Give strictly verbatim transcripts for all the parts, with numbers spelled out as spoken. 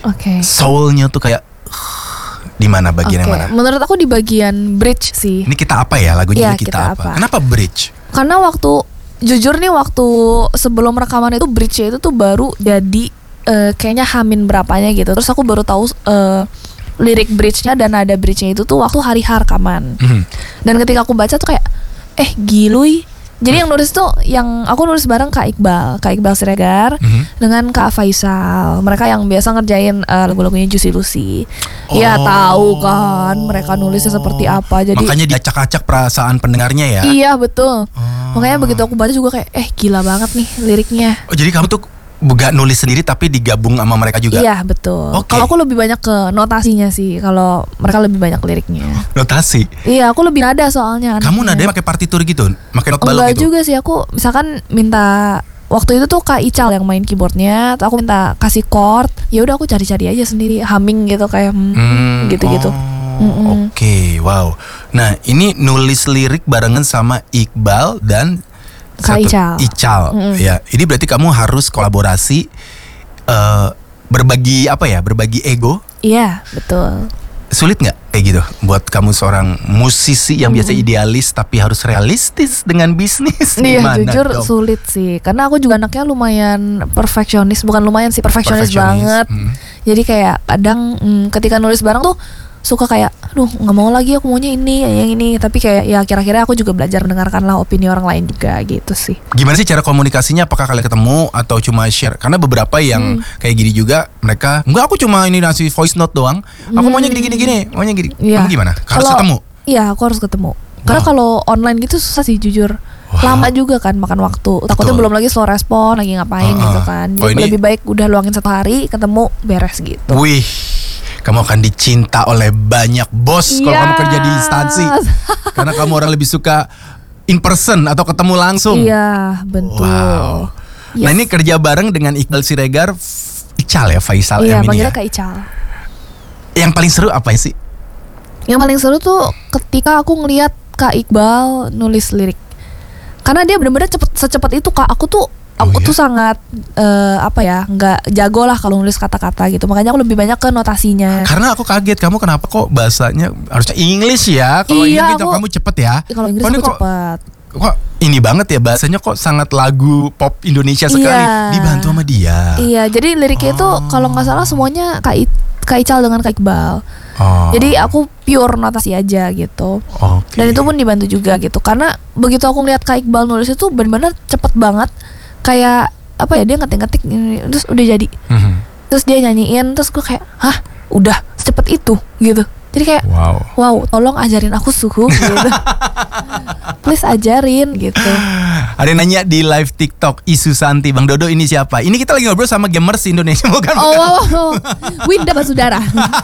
Oke. soulnya tuh kayak di mana bagian yang Oke, mana? menurut aku di bagian bridge sih. Ini kita apa ya lagunya? Iya, Ini kita, Kita apa? Apa. Kenapa bridge? Karena waktu jujur nih waktu sebelum rekaman itu bridge-nya itu tuh baru jadi eh, kayaknya hamin berapanya gitu. Terus aku baru tahu eh, lirik bridge-nya dan ada bridge-nya itu tuh waktu hari H rekaman. Mhm. Dan ketika aku baca tuh kayak eh giluy. Jadi yang nulis tuh yang aku nulis bareng Kak Iqbal, Kak Iqbal Siregar Mhm. dengan Kak Faisal. Mereka yang biasa ngerjain eh, lagu-lagunya Juicy Lucy. Ya Oh. tahu kan mereka nulisnya seperti apa. Jadi Makanya diacak-acak perasaan pendengarnya ya. iya betul. Oh. Makanya begitu aku baca juga kayak eh gila banget nih liriknya. Oh, jadi kamu tuh gak nulis sendiri tapi digabung sama mereka juga. Iya betul. Oke. Kalau aku lebih banyak ke notasinya sih. Kalau mereka lebih banyak liriknya. Notasi. Iya aku lebih nada soalnya. Kamu anaknya. nadanya pakai partitur gitu, pakai not balok Enggak gitu. juga sih, aku misalkan minta waktu itu tuh Kak Ical yang main keyboardnya, atau aku minta kasih chord, ya udah aku cari-cari aja sendiri, humming gitu kayak hmm, Hmm, gitu-gitu. oh, Mm-mm. Oke, wow. Nah, ini nulis lirik barengan sama Iqbal dan Kak satu- Ical. Ical. Mm-mm. Ya, ini berarti kamu harus kolaborasi, eh, berbagi apa ya? Berbagi ego. Iya betul. Sulit nggak kayak gitu buat kamu seorang musisi yang biasa idealis tapi harus realistis dengan bisnis? Iya Gimana jujur dong? sulit sih, karena aku juga anaknya lumayan perfeksionis, bukan lumayan sih perfeksionis Perfeksionis. banget. Hmm. Jadi kayak kadang mm, ketika nulis bareng tuh suka kayak, aduh nggak mau lagi aku maunya ini yang ini, tapi kayak ya kira-kira aku juga belajar mendengarkan lah opini orang lain juga gitu sih. Gimana sih cara komunikasinya? Apakah kalian ketemu atau cuma share? Karena beberapa yang kayak gini juga mereka enggak, aku cuma ini ngasih voice note doang. Aku maunya gini gini gini, maunya gini. Iya. Kamu gimana? Harus Kalau- ketemu. Iya aku harus ketemu. Karena Wow. kalau online gitu susah sih jujur. Wow. Lama juga kan makan waktu. Takutnya Betul. belum lagi slow respon, lagi ngapain Uh-uh. gitu kan. Oh, Jadi ini- lebih baik udah luangin satu hari ketemu beres gitu. Wih, kamu akan dicinta oleh banyak bos kalau Iya. kamu kerja di instansi. Karena kamu orang lebih suka in person atau ketemu langsung. Iya, betul. Wow. Yes. Nah, ini kerja bareng dengan Iqbal Siregar, Ical ya, Faisal Iya, M ini panggilnya ya. Kak Ical. Yang paling seru apa sih? Yang paling seru tuh ketika aku ngelihat Kak Iqbal nulis lirik. Karena dia bener-bener cepet secepat itu Kak. Aku tuh Oh, aku iya? tuh sangat eh, apa ya, nggak jago lah kalau nulis kata-kata gitu. Makanya aku lebih banyak ke notasinya. Karena aku kaget, kamu kenapa kok bahasanya harusnya English ya? Kalau Iya, Inggris aku- kamu cepet ya. Kalau Inggris Kok ini aku kok- cepet. Kok ini banget ya bahasanya, kok sangat lagu pop Indonesia sekali. Iya. Dibantu sama dia. Iya, jadi liriknya itu kalau nggak salah semuanya Kak, I- Kak Ical dengan Kak Iqbal. Oh. Jadi aku pure notasi aja gitu. Oke. Dan itu pun dibantu juga gitu. Karena begitu aku ngeliat Kak Iqbal nulis itu benar-benar cepet banget. Kayak apa ya, dia ngetik-ngetik ini, terus udah jadi. Mhm. Terus dia nyanyiin, terus gue kayak, hah udah secepat itu gitu. Jadi kayak Wow. wow, tolong ajarin aku suhu gitu. Please ajarin gitu. Ada yang nanya di live TikTok, Isu Santi, Bang Dodo ini siapa? Ini kita lagi ngobrol sama gamers Indonesia, bukan? Oh, bukan. wow, wow. Winda Basudara.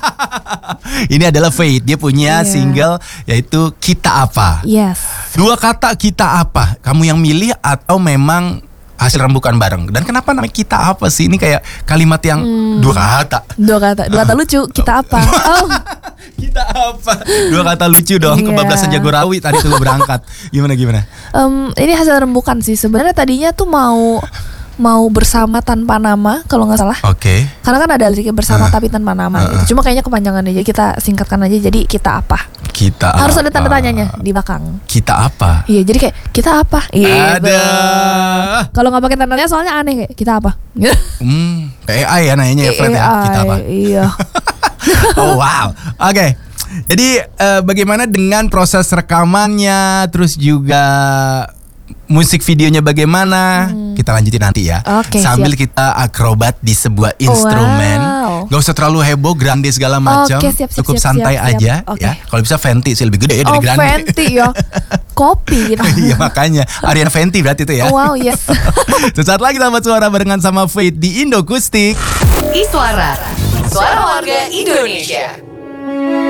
Ini adalah Faith, dia punya Iya. single yaitu Kita Apa. Yes. Dua kata Kita Apa, kamu yang milih atau memang hasil rembukan bareng? Dan kenapa namanya Kita Apa sih? Ini kayak kalimat yang Hmm. dua kata. Dua kata, dua kata lucu. Kita apa? Oh, Kita Apa? Dua kata lucu dong. Iya. Kebablasan Jagorawi tadi tuh berangkat. Gimana gimana? em, ini hasil rembukan sih. Sebenarnya tadinya tuh mau mau bersama tanpa nama kalau nggak salah. Oke. Karena kan ada liriknya bersama Ah. tapi tanpa nama Ah, ah. gitu. Cuma kayaknya kepanjangan aja, kita singkatkan aja jadi kita apa. Kita Harus ada apa? tanda tanyanya di belakang. Kita apa? Iya, jadi kayak kita apa? Gitu. Ada. Kalau nggak pakai tanda tanya soalnya aneh kayak kita apa? Hmm, kayak A I ya nanyanya ya Fred ya. A I, Kita apa? Iya. Oh wow. Oke. Jadi eh, bagaimana dengan proses rekamannya, terus juga musik videonya bagaimana? Kita lanjutin nanti ya. Oke, Sambil siap. kita akrobat di sebuah instrumen. Wow. Gak usah terlalu heboh, grande segala macam. Oke, siap, siap, Cukup siap, santai siap, siap. aja Oke. ya. Kalau bisa Fenty sih lebih gede ya dari Oh, grande. Fenty ya. Kopi gitu. Iya makanya Ariana Fenty berarti itu ya. Oh, wow, yes. Sesaat lagi Sahabat Suara barengan sama Faith di Indo Kustik. Iswara, suara warga Indonesia.